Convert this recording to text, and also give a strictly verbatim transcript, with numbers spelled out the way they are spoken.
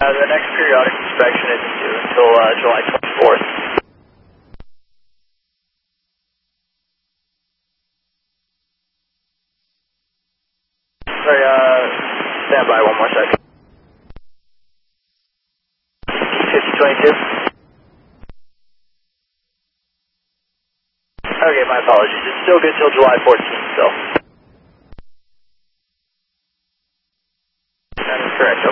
Uh, the next periodic inspection isn't due until uh, July twenty-fourth. Sorry, uh, stand by one more second. fifty twenty-two. Okay, my apologies. It's still good till July fourteenth, still. That is correct.